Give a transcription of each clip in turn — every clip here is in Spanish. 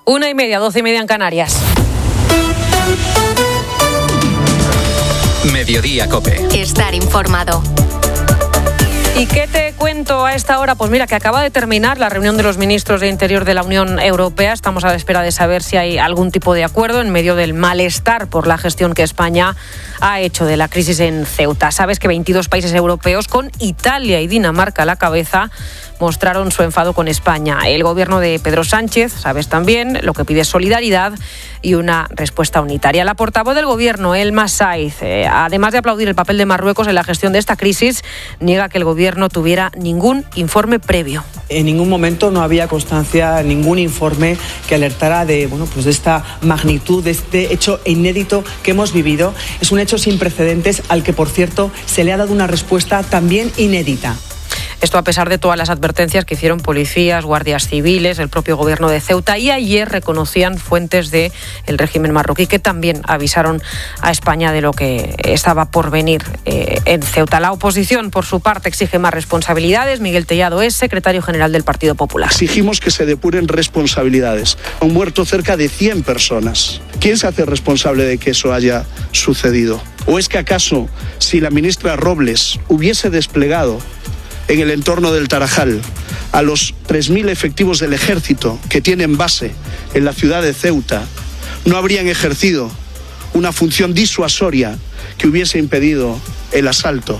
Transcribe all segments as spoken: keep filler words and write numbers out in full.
Una y media, doce y media en Canarias. Mediodía COPE. Estar informado. ¿Y qué te cuento a esta hora? Pues mira, que acaba de terminar la reunión de los ministros de Interior de la Unión Europea. Estamos a la espera de saber si hay algún tipo de acuerdo en medio del malestar por la gestión que España ha hecho de la crisis en Ceuta. Sabes que veintidós países europeos, con Italia y Dinamarca a la cabeza, mostraron su enfado con España. El gobierno de Pedro Sánchez, sabes también, lo que pide es solidaridad y una respuesta unitaria. La portavoz del gobierno, Elma Saiz, eh, además de aplaudir el papel de Marruecos en la gestión de esta crisis, niega que el gobierno tuviera ningún informe previo. En ningún momento no había constancia, ningún informe que alertara de, bueno, pues de esta magnitud, de este hecho inédito que hemos vivido. Es un hecho sin precedentes al que, por cierto, se le ha dado una respuesta también inédita. Esto a pesar de todas las advertencias que hicieron policías, guardias civiles, el propio gobierno de Ceuta, y ayer reconocían fuentes del régimen marroquí que también avisaron a España de lo que estaba por venir eh, en Ceuta. La oposición, por su parte, exige más responsabilidades. Miguel Tellado es secretario general del Partido Popular. Exigimos que se depuren responsabilidades. Han muerto cerca de cien personas. ¿Quién se hace responsable de que eso haya sucedido? ¿O es que acaso, si la ministra Robles hubiese desplegado en el entorno del Tarajal a los tres mil efectivos del ejército que tienen base en la ciudad de Ceuta, no habrían ejercido una función disuasoria que hubiese impedido el asalto?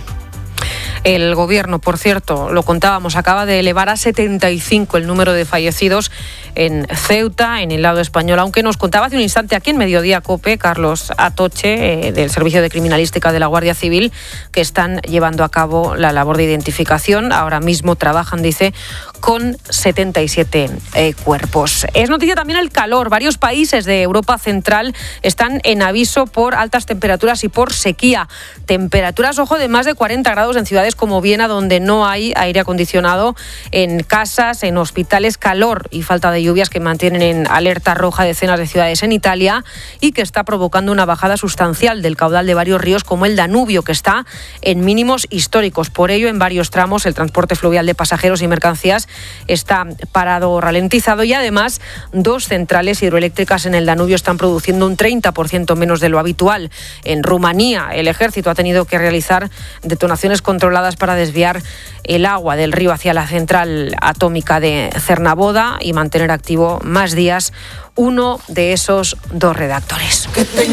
El gobierno, por cierto, lo contábamos, acaba de elevar a setenta y cinco el número de fallecidos en Ceuta, en el lado español, aunque nos contaba hace un instante aquí en Mediodía COPE Carlos Atoche, eh, del Servicio de Criminalística de la Guardia Civil, que están llevando a cabo la labor de identificación. Ahora mismo trabajan, dice, con setenta y siete eh, cuerpos. Es noticia también el calor. Varios países de Europa Central están en aviso por altas temperaturas y por sequía. Temperaturas, ojo, de más de cuarenta grados en ciudades como Viena, donde no hay aire acondicionado, en casas, en hospitales, calor y falta de lluvias que mantienen en alerta roja decenas de ciudades en Italia y que está provocando una bajada sustancial del caudal de varios ríos como el Danubio, que está en mínimos históricos. Por ello, en varios tramos el transporte fluvial de pasajeros y mercancías está parado o ralentizado, y además dos centrales hidroeléctricas en el Danubio están produciendo un treinta por ciento menos de lo habitual. En Rumanía, el ejército ha tenido que realizar detonaciones controladas para desviar el agua del río hacia la central atómica de Cernavodă y mantener activo más días uno de esos dos reactores.